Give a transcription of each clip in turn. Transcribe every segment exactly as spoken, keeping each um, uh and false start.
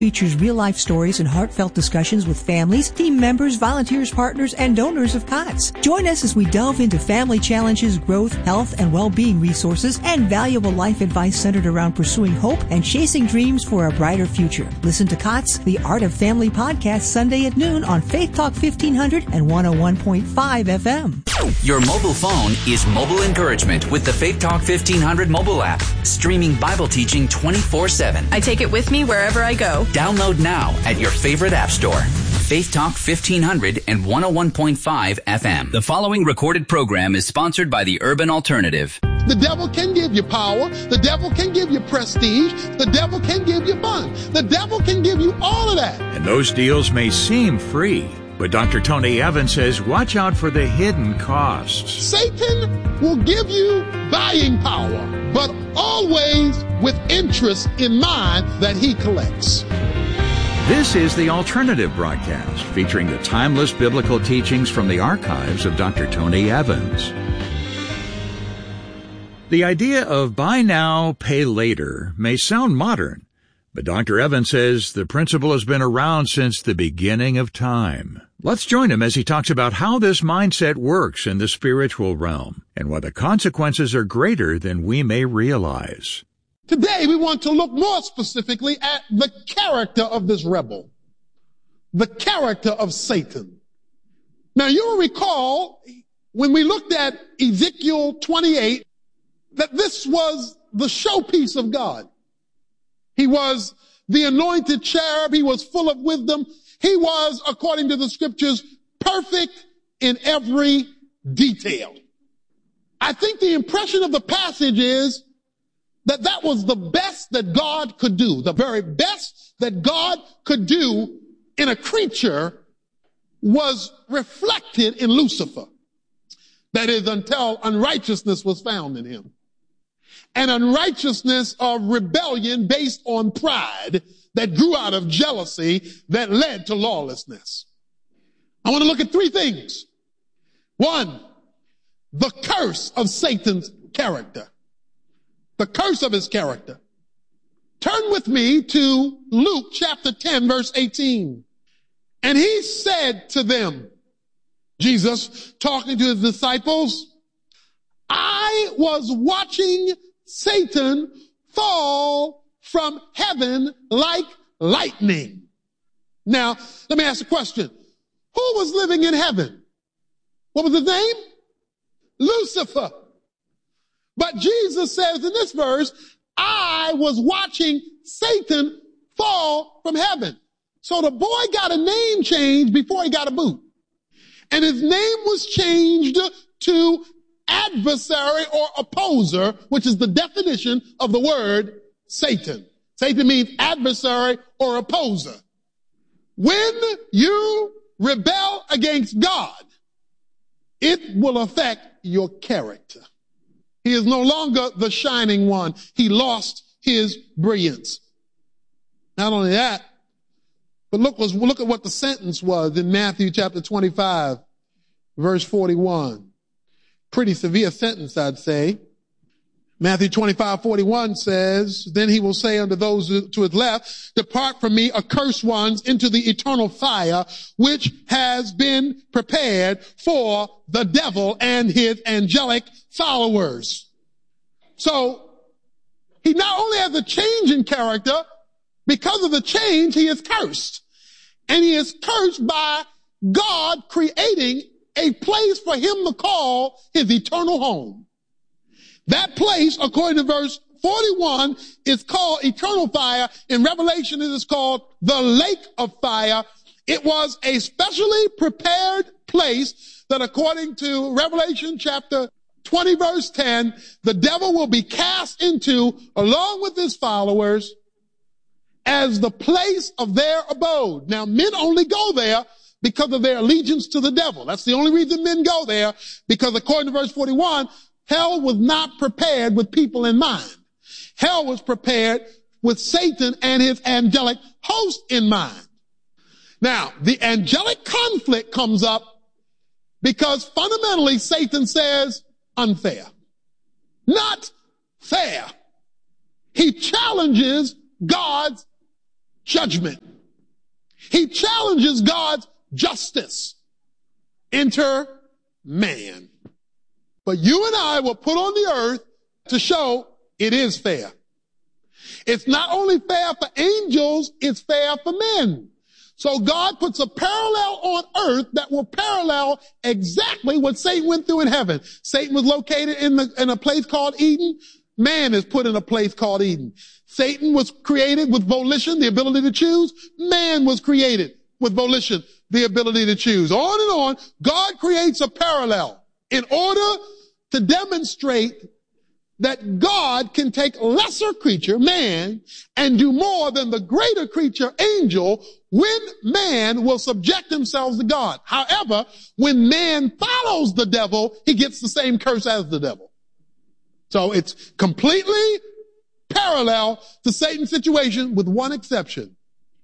Features real-life stories and heartfelt discussions with families, team members, volunteers, partners, and donors of C O T S. Join us as we delve into family challenges, growth, health, and well-being resources, and valuable life advice centered around pursuing hope and chasing dreams for a brighter future. Listen to C O T S, The Art of Family podcast, Sunday at noon on Faith Talk fifteen hundred and one oh one point five F M. Your mobile phone is mobile encouragement with the Faith Talk fifteen hundred mobile app, streaming Bible teaching twenty-four seven. I take it with me wherever I go. Download now at your favorite app store. Faith Talk fifteen hundred and one oh one point five F M. The following recorded program is sponsored by the Urban Alternative. The devil can give you power. The devil can give you prestige. The devil can give you fun. The devil can give you all of that. And those deals may seem free, but Doctor Tony Evans says watch out for the hidden costs. Satan will give you buying power, but always with interest in mind that he collects. This is the Alternative Broadcast, featuring the timeless biblical teachings from the archives of Doctor Tony Evans. The idea of buy now, pay later may sound modern, but Doctor Evans says the principle has been around since the beginning of time. Let's join him as he talks about how this mindset works in the spiritual realm and why the consequences are greater than we may realize. Today, we want to look more specifically at the character of this rebel, the character of Satan. Now, you'll recall when we looked at Ezekiel twenty-eight that this was the showpiece of God. He was the anointed cherub. He was full of wisdom. He was, according to the scriptures, perfect in every detail. I think the impression of the passage is that that was the best that God could do. The very best that God could do in a creature was reflected in Lucifer. That is, until unrighteousness was found in him. An unrighteousness of rebellion based on pride that grew out of jealousy that led to lawlessness. I want to look at three things. One, the curse of Satan's character. The curse of his character. Turn with me to Luke chapter ten, verse eighteen. And he said to them, Jesus talking to his disciples, I was watching Satan fall from heaven like lightning. Now, let me ask a question. Who was living in heaven? What was his name? Lucifer. But Jesus says in this verse, I was watching Satan fall from heaven. So the boy got a name change before he got a boot. And his name was changed to adversary or opposer, which is the definition of the word Satan. Satan means adversary or opposer. When you rebel against God, it will affect your character. He is no longer the shining one. He lost his brilliance. Not only that, but look, look at what the sentence was in Matthew chapter twenty-five, verse forty-one. Pretty severe sentence, I'd say. Matthew twenty-five, forty-one says, then he will say unto those to his left, depart from me, accursed ones, into the eternal fire, which has been prepared for the devil and his angelic followers. So, he not only has a change in character, because of the change, he is cursed. And he is cursed by God creating a place for him to call his eternal home. That place, according to verse forty-one, is called eternal fire. In Revelation, it is called the lake of fire. It was a specially prepared place that, according to Revelation chapter twenty, verse ten, the devil will be cast into, along with his followers, as the place of their abode. Now, men only go there because of their allegiance to the devil. That's the only reason men go there, because according to verse forty-one, hell was not prepared with people in mind. Hell was prepared with Satan and his angelic host in mind. Now, the angelic conflict comes up because fundamentally Satan says unfair. Not fair. He challenges God's judgment. He challenges God's justice. Enter man. But you and I were put on the earth to show it is fair. It's not only fair for angels, it's fair for men. So God puts a parallel on earth that will parallel exactly what Satan went through in heaven. Satan was located in, the, in a place called Eden. Man is put in a place called Eden. Satan was created with volition, the ability to choose. Man was created with volition, the ability to choose. On and on, God creates a parallel in order to demonstrate that God can take lesser creature, man, and do more than the greater creature, angel, when man will subject themselves to God. However, when man follows the devil, he gets the same curse as the devil. So it's completely parallel to Satan's situation with one exception.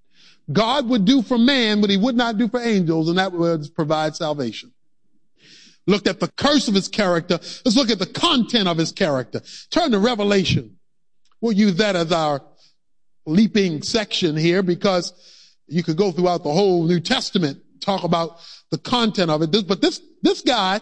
God would do for man what he would not do for angels, and that would provide salvation. Looked at the curse of his character. Let's look at the content of his character. Turn to Revelation. We'll use that as our leaping section here because you could go throughout the whole New Testament, talk about the content of it. This, but this, this guy,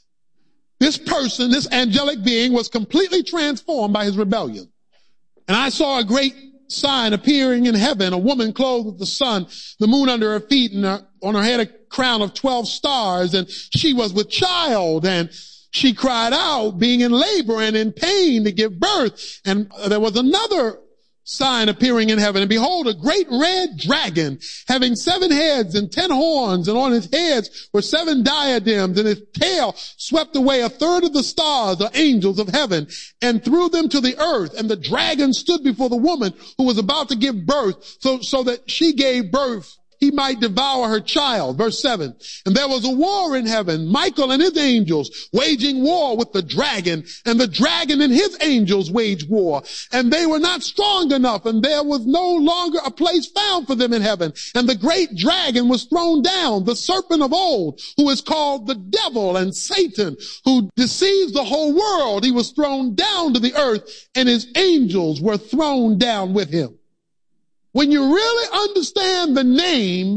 this person, this angelic being was completely transformed by his rebellion. And I saw a great sign appearing in heaven, a woman clothed with the sun, the moon under her feet, and her, on her head a crown of twelve stars, and she was with child, and she cried out, being in labor and in pain to give birth. And there was another sign appearing in heaven, and behold, a great red dragon, having seven heads and ten horns, and on his heads were seven diadems, and his tail swept away a third of the stars, the angels of heaven, and threw them to the earth. And the dragon stood before the woman who was about to give birth, so, so that she gave birth, he might devour her child. Verse seven. And there was a war in heaven, Michael and his angels waging war with the dragon, and the dragon and his angels waged war. And they were not strong enough, and there was no longer a place found for them in heaven. And the great dragon was thrown down, the serpent of old, who is called the devil and Satan, who deceives the whole world. He was thrown down to the earth, and his angels were thrown down with him. When you really understand the name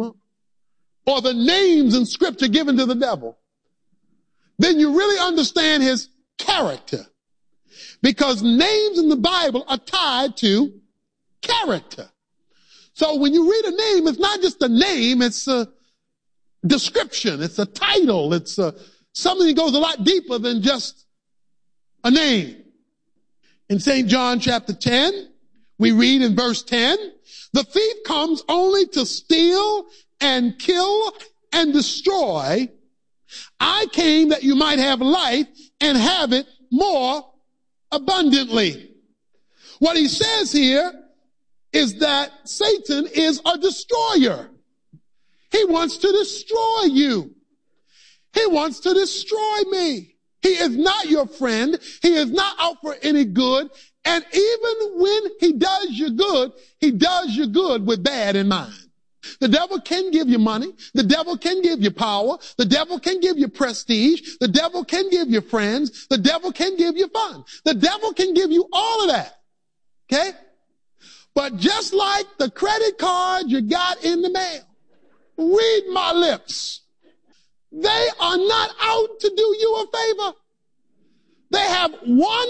or the names in scripture given to the devil, then you really understand his character. Because names in the Bible are tied to character. So when you read a name, it's not just a name, it's a description, it's a title, it's a, something that goes a lot deeper than just a name. In Saint John chapter ten, we read in verse ten, the thief comes only to steal and kill and destroy. I came that you might have life and have it more abundantly. What he says here is that Satan is a destroyer. He wants to destroy you. He wants to destroy me. He is not your friend. He is not out for any good. And even when he does you good, he does you good with bad in mind. The devil can give you money. The devil can give you power. The devil can give you prestige. The devil can give you friends. The devil can give you fun. The devil can give you all of that. Okay? But just like the credit card you got in the mail, read my lips. They are not out to do you a favor. They have one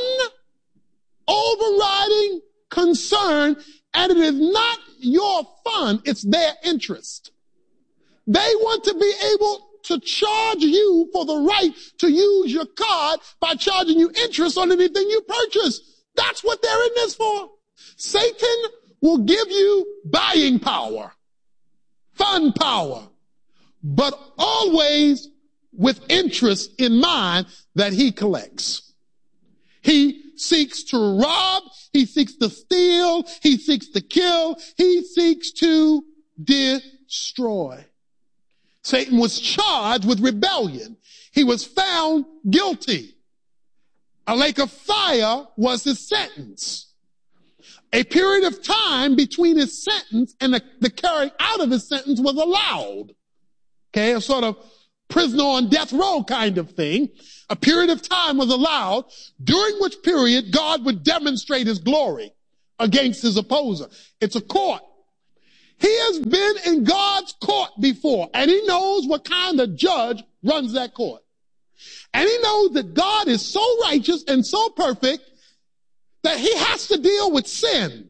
overriding concern, and it is not your fun, it's their interest. They want to be able to charge you for the right to use your card by charging you interest on anything you purchase. That's what they're in this for. Satan will give you buying power, fun power, but always with interest in mind that he collects. He seeks to rob, he seeks to steal, he seeks to kill, he seeks to destroy. Satan was charged with rebellion. He was found guilty. A lake of fire was his sentence. A period of time between his sentence and the, the carrying out of his sentence was allowed. Okay, a sort of prisoner on death row kind of thing. A period of time was allowed, during which period God would demonstrate his glory against his opposer. It's a court. He has been in God's court before, and he knows what kind of judge runs that court. And he knows that God is so righteous and so perfect that he has to deal with sin.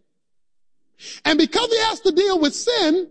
And because he has to deal with sin,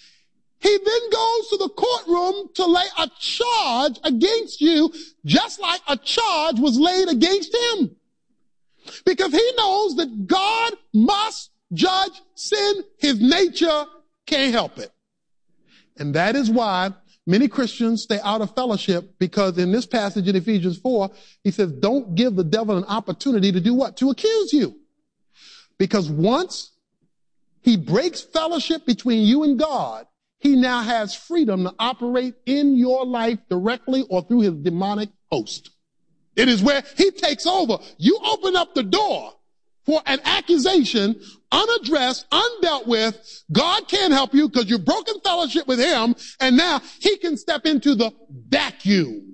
he then goes to the courtroom to lay a charge against you, just like a charge was laid against him. Because he knows that God must judge sin. His nature can't help it. And that is why many Christians stay out of fellowship, because in this passage in Ephesians four, he says, don't give the devil an opportunity to do what? To accuse you. Because once he breaks fellowship between you and God, he now has freedom to operate in your life directly or through his demonic host. It is where he takes over. You open up the door for an accusation, unaddressed, undealt with. God can't help you because you've broken fellowship with him, and now he can step into the vacuum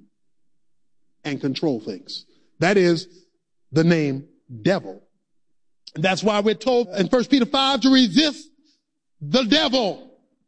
and control things. That is the name devil. And that's why we're told in First Peter five to resist the devil.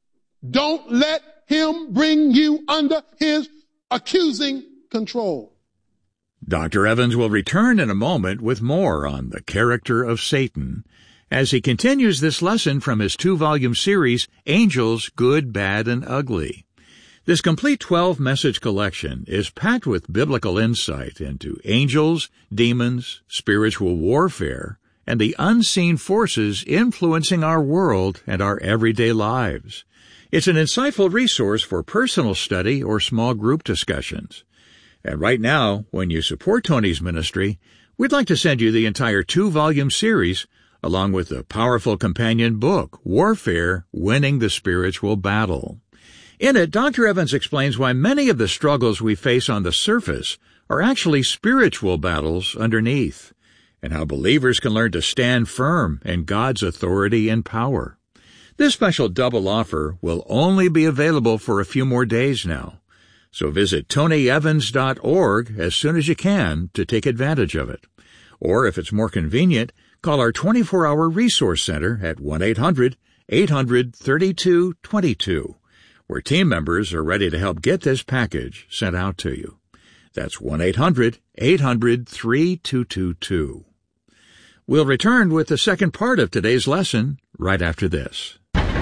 Don't let him bring you under his accusing control. Doctor Evans will return in a moment with more on the character of Satan as he continues this lesson from his two-volume series, Angels, Good, Bad, and Ugly. This complete twelve-message collection is packed with biblical insight into angels, demons, spiritual warfare, and the unseen forces influencing our world and our everyday lives. It's an insightful resource for personal study or small group discussions. And right now, when you support Tony's ministry, we'd like to send you the entire two-volume series, along with the powerful companion book, Warfare, Winning the Spiritual Battle. In it, Doctor Evans explains why many of the struggles we face on the surface are actually spiritual battles underneath, and how believers can learn to stand firm in God's authority and power. This special double offer will only be available for a few more days now, so visit tony evans dot org as soon as you can to take advantage of it. Or if it's more convenient, call our twenty-four hour resource center at one eight hundred eight hundred thirty-two twenty-two, where team members are ready to help get this package sent out to you. That's one eight hundred eight hundred thirty-two twenty-two. We'll return with the second part of today's lesson right after this.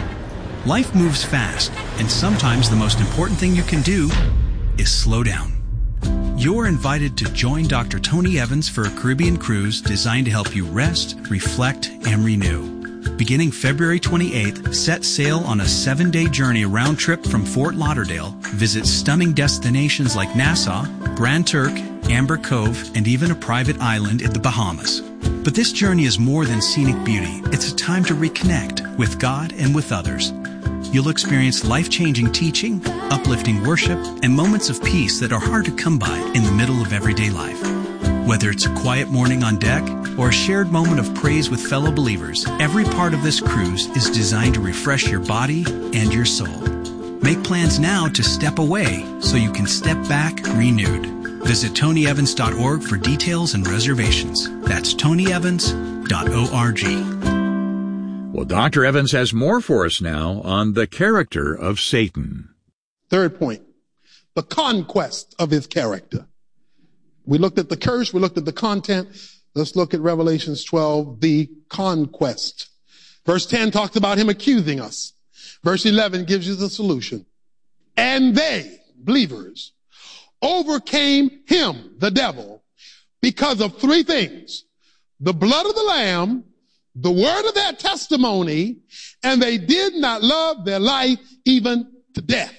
Life moves fast, and sometimes the most important thing you can do is slow down. You're invited to join Doctor Tony Evans for a Caribbean cruise designed to help you rest, reflect, and renew. Beginning February twenty-eighth, set sail on a seven-day journey round trip from Fort Lauderdale. Visit stunning destinations like Nassau, Grand Turk, Amber Cove, and even a private island in the Bahamas. But this journey is more than scenic beauty. It's a time to reconnect with God and with others. You'll experience life-changing teaching, uplifting worship, and moments of peace that are hard to come by in the middle of everyday life. Whether it's a quiet morning on deck or a shared moment of praise with fellow believers, every part of this cruise is designed to refresh your body and your soul. Make plans now to step away so you can step back renewed. Visit tony evans dot org for details and reservations. That's tony evans dot org. Well, Doctor Evans has more for us now on the character of Satan. Third point, the conquest of his character. We looked at the curse, we looked at the content. Let's look at Revelations twelve, the conquest. Verse ten talks about him accusing us. Verse eleven gives you the solution. And they, believers, overcame him, the devil, because of three things: the blood of the Lamb, the word of their testimony, and they did not love their life even to death.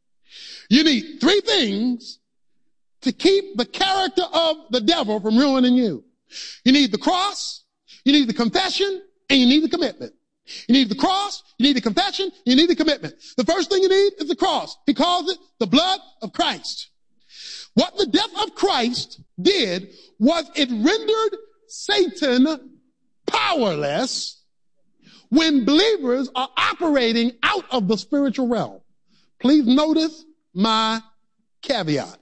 You need three things to keep the character of the devil from ruining you. You need the cross, you need the confession, and you need the commitment. You need the cross, you need the confession, you need the commitment. The first thing you need is the cross. He calls it the blood of Christ. What the death of Christ did was it rendered Satan powerless when believers are operating out of the spiritual realm. Please notice my caveat.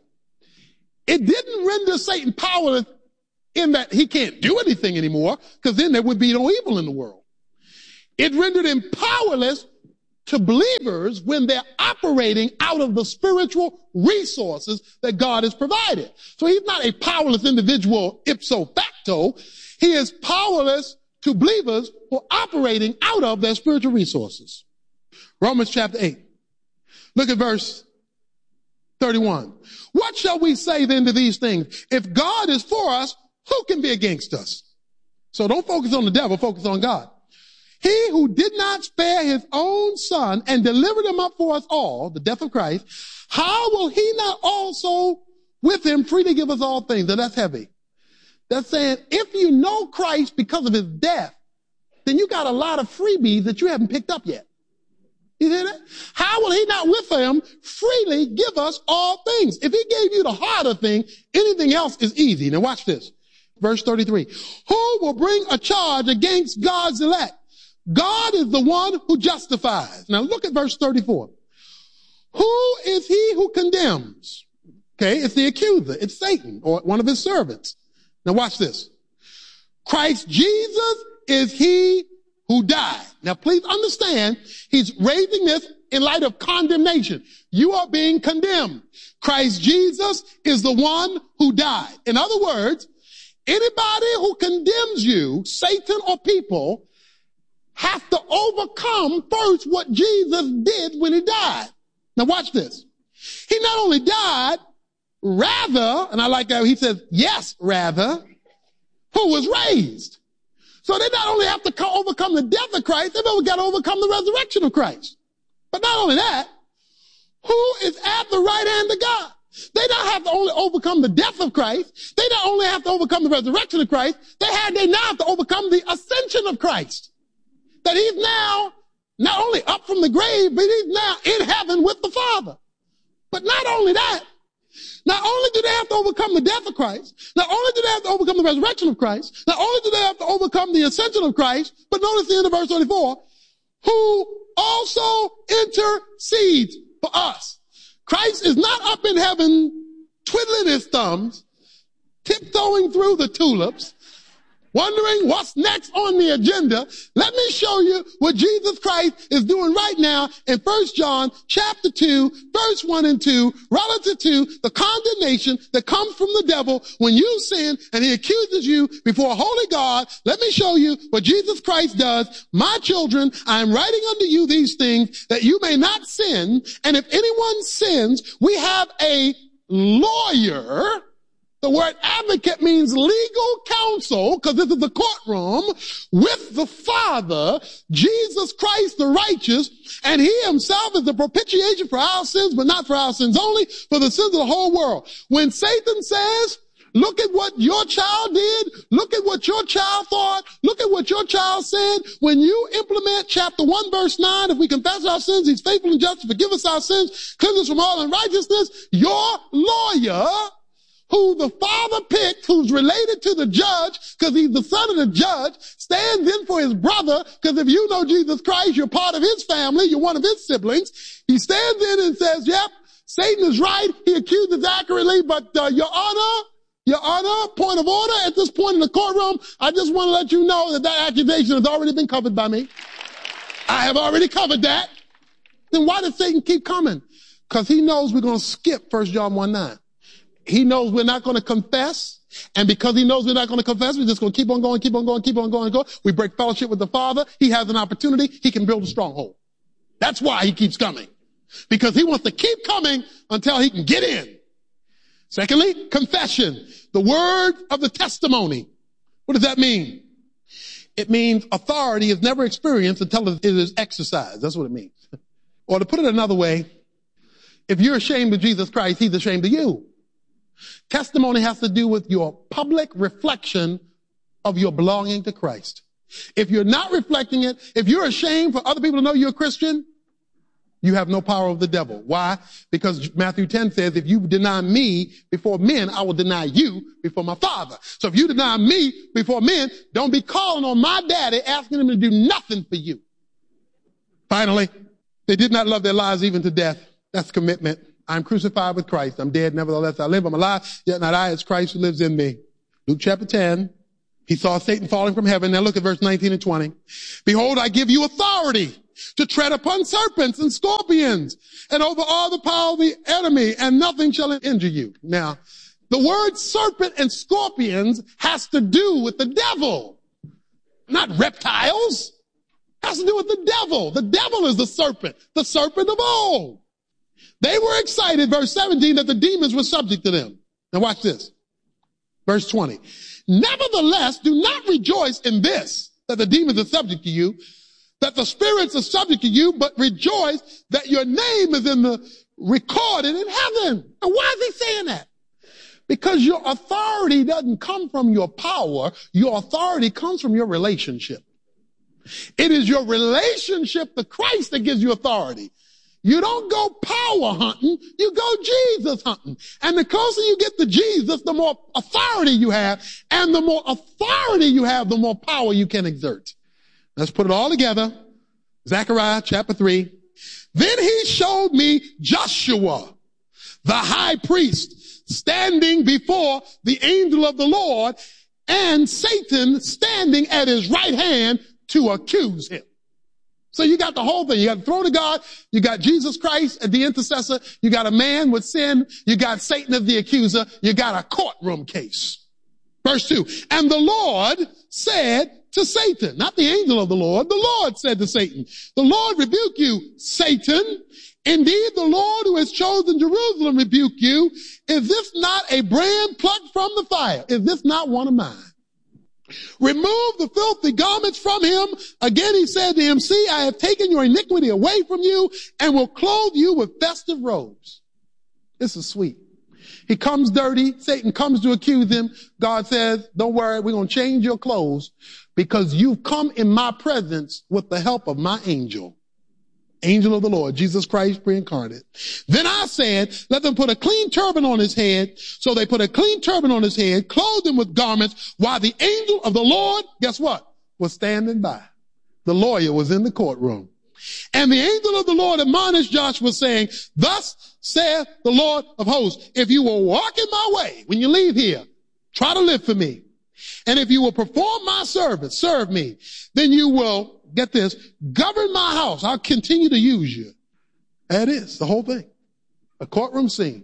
It didn't render Satan powerless in that he can't do anything anymore, because then there would be no evil in the world. It rendered him powerless to believers when they're operating out of the spiritual resources that God has provided. So he's not a powerless individual ipso facto. He is powerless to believers who are operating out of their spiritual resources. Romans chapter eight. Look at verse thirty-one. What shall we say then to these things? If God is for us, who can be against us? So don't focus on the devil, focus on God. He who did not spare his own son and delivered him up for us all, the death of Christ, how will he not also with him freely give us all things? Now that's heavy. That's saying if you know Christ because of his death, then you got a lot of freebies that you haven't picked up yet. You hear that? How will he not with him freely give us all things? If he gave you the harder thing, anything else is easy. Now watch this. Verse thirty-three. Who will bring a charge against God's elect? God is the one who justifies. Now look at verse thirty-four. Who is he who condemns? Okay, it's the accuser. It's Satan or one of his servants. Now watch this. Christ Jesus is he who died. Now please understand, he's raising this in light of condemnation. You are being condemned. Christ Jesus is the one who died. In other words, anybody who condemns you, Satan or people, have to overcome first what Jesus did when he died. Now watch this. He not only died, rather, and I like how he says, yes, rather, who was raised. So they not only have to co- overcome the death of Christ, they've got to overcome the resurrection of Christ. But not only that, who is at the right hand of God? They don't have to only overcome the death of Christ. They don't only have to overcome the resurrection of Christ. They had, they now have to overcome the ascension of Christ. That he's now not only up from the grave, but he's now in heaven with the Father. But not only that, not only do they have to overcome the death of Christ, not only do they have to overcome the resurrection of Christ, not only do they have to overcome the ascension of Christ, but notice the end of verse thirty-four, who also intercedes for us. Christ is not up in heaven twiddling his thumbs, tiptoeing through the tulips, wondering what's next on the agenda. Let me show you what Jesus Christ is doing right now in First John chapter two, verse one and two, relative to the condemnation that comes from the devil when you sin and he accuses you before a holy God. Let me show you what Jesus Christ does. My children, I am writing unto you these things that you may not sin. And if anyone sins, we have a lawyer. The word advocate means legal counsel, because this is the courtroom, with the Father, Jesus Christ the righteous, and he himself is the propitiation for our sins, but not for our sins only, for the sins of the whole world. When Satan says, look at what your child did, look at what your child thought, look at what your child said, when you implement chapter one verse nine, if we confess our sins, he's faithful and just to forgive us our sins, cleanse us from all unrighteousness, your lawyer, who the Father picked, who's related to the judge, because he's the son of the judge, stands in for his brother, because if you know Jesus Christ, you're part of his family, you're one of his siblings. He stands in and says, yep, Satan is right, he accuses accurately, but uh, your honor, your honor, point of order, at this point in the courtroom, I just want to let you know that that accusation has already been covered by me. I have already covered that. Then why does Satan keep coming? Because he knows we're going to skip First John one nine. He knows we're not going to confess. And because he knows we're not going to confess, we're just going to keep on going, keep on going, keep on going, go. We break fellowship with the Father. He has an opportunity. He can build a stronghold. That's why he keeps coming. Because he wants to keep coming until he can get in. Secondly, confession. The word of the testimony. What does that mean? It means authority is never experienced until it is exercised. That's what it means. Or to put it another way, if you're ashamed of Jesus Christ, he's ashamed of you. Testimony has to do with your public reflection of your belonging to Christ. If you're not reflecting it, if you're ashamed for other people to know you're a Christian, you have no power of the devil. Why? Because Matthew ten says, if you deny me before men, I will deny you before my Father. So if you deny me before men, don't be calling on my daddy asking him to do nothing for you. Finally, they did not love their lives even to death. That's commitment. I'm crucified with Christ. I'm dead. Nevertheless, I live. I'm alive. Yet not I, it's Christ who lives in me. Luke chapter ten. He saw Satan falling from heaven. Now look at verse nineteen and twenty. Behold, I give you authority to tread upon serpents and scorpions and over all the power of the enemy, and nothing shall injure you. Now, the word serpent and scorpions has to do with the devil, not reptiles. It has to do with the devil. The devil is the serpent, the serpent of old. They were excited, verse seventeen, that the demons were subject to them. Now watch this. Verse twenty. Nevertheless, do not rejoice in this, that the demons are subject to you, that the spirits are subject to you, but rejoice that your name is in the recorded in heaven. And why is he saying that? Because your authority doesn't come from your power. Your authority comes from your relationship. It is your relationship to Christ that gives you authority. You don't go power hunting, you go Jesus hunting. And the closer you get to Jesus, the more authority you have. And the more authority you have, the more power you can exert. Let's put it all together. Zechariah chapter three. Then he showed me Joshua, the high priest, standing before the angel of the Lord, and Satan standing at his right hand to accuse him. So you got the whole thing. You got the throne of God. You got Jesus Christ as the intercessor. You got a man with sin. You got Satan as the accuser. You got a courtroom case. Verse two. And the Lord said to Satan, not the angel of the Lord, the Lord said to Satan, the Lord rebuke you, Satan. Indeed, the Lord who has chosen Jerusalem rebuke you. Is this not a brand plucked from the fire? Is this not one of mine? Remove the filthy garments from him. Again, he said to him, see, I have taken your iniquity away from you and will clothe you with festive robes. This is sweet. He comes dirty. Satan comes to accuse him. God says, don't worry, we're going to change your clothes because you've come in my presence with the help of my angel. Angel of the Lord, Jesus Christ pre-incarnate. Then I said, let them put a clean turban on his head. So they put a clean turban on his head, clothed him with garments, while the angel of the Lord, guess what, was standing by. The lawyer was in the courtroom. And the angel of the Lord admonished Joshua, saying, thus saith the Lord of hosts, if you will walk in my way when you leave here, try to live for me. And if you will perform my service, serve me, then you will, get this, govern my house. I'll continue to use you. That is the whole thing. A courtroom scene.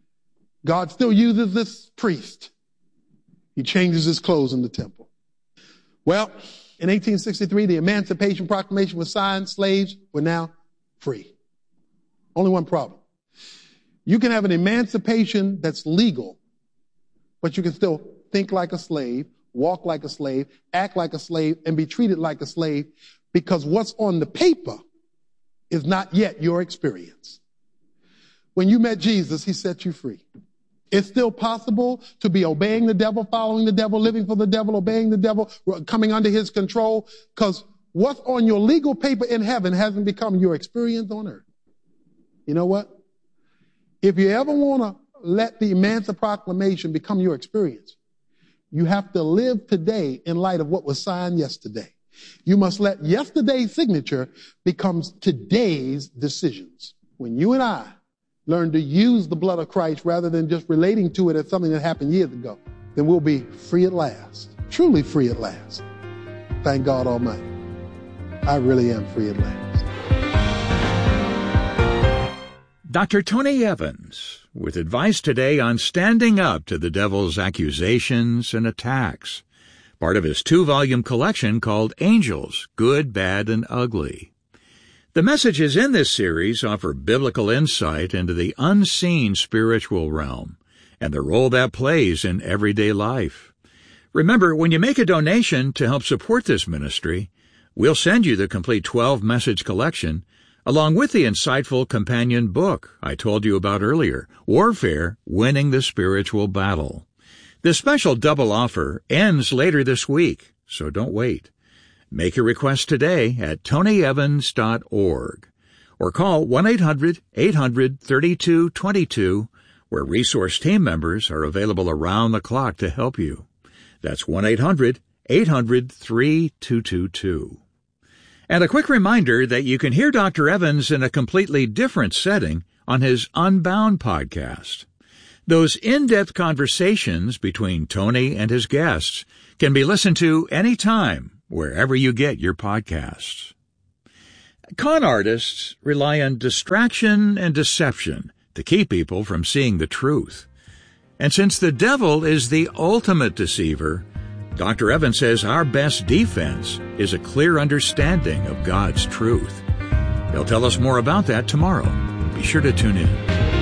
God still uses this priest. He changes his clothes in the temple. Well, in eighteen sixty-three, the Emancipation Proclamation was signed. Slaves were now free. Only one problem. You can have an emancipation that's legal, but you can still think like a slave, walk like a slave, act like a slave, and be treated like a slave, because what's on the paper is not yet your experience. When you met Jesus, he set you free. It's still possible to be obeying the devil, following the devil, living for the devil, obeying the devil, coming under his control, because what's on your legal paper in heaven hasn't become your experience on earth. You know what? If you ever want to let the Emancipation Proclamation become your experience, you have to live today in light of what was signed yesterday. You must let yesterday's signature become today's decisions. When you and I learn to use the blood of Christ rather than just relating to it as something that happened years ago, then we'll be free at last, truly free at last. Thank God Almighty. I really am free at last. Doctor Tony Evans, with advice today on standing up to the devil's accusations and attacks, part of his two-volume collection called Angels, Good, Bad, and Ugly. The messages in this series offer biblical insight into the unseen spiritual realm and the role that plays in everyday life. Remember, when you make a donation to help support this ministry, we'll send you the complete twelve-message collection along with the insightful companion book I told you about earlier, Warfare, Winning the Spiritual Battle. This special double offer ends later this week, so don't wait. Make a request today at tony evans dot org or call one eight hundred eight hundred thirty-two twenty-two, where resource team members are available around the clock to help you. That's one eight hundred eight hundred three two two two. And a quick reminder that you can hear Doctor Evans in a completely different setting on his Unbound podcast. Those in-depth conversations between Tony and his guests can be listened to anytime, wherever you get your podcasts. Con artists rely on distraction and deception to keep people from seeing the truth. And since the devil is the ultimate deceiver, Doctor Evans says our best defense is a clear understanding of God's truth. He'll tell us more about that tomorrow. Be sure to tune in.